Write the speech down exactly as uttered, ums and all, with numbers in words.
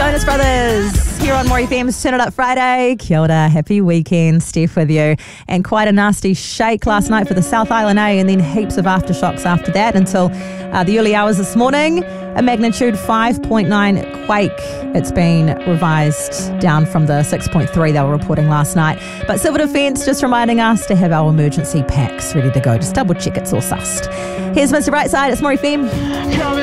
Jonas Brothers here on More F M's Turn It Up Friday. Kia ora, happy weekend. Steph with you. And quite a nasty shake last night for the South Island A, and then heaps of aftershocks after that until uh, the early hours this morning. A magnitude five point nine quake. It's been revised down from the six point three they were reporting last night. But Civil Defence just reminding us to have our emergency packs ready to go. Just double check it's all sussed. Here's Mister Brightside. It's More F M.